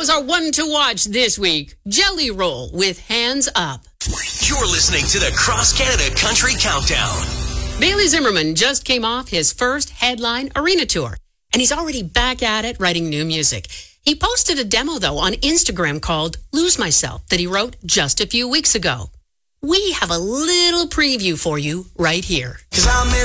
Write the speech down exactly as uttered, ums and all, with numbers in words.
was our one to watch this week. Jelly Roll with Hands Up. You're listening to the Cross Canada Country Countdown. Bailey Zimmerman just came off his first headline arena tour, and he's already back at it writing new music. He posted a demo, though, on Instagram called Lose Myself that he wrote just a few weeks ago. We have a little preview for you right here. 'Cause I'm in